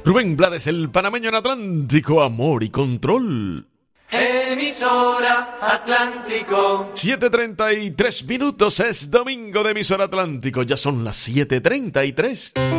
Rubén Blades, el panameño en Atlántico, Amor y Control. Emisora Atlántico. 7:33 minutos, es domingo de Emisora Atlántico, ya son las 7:33.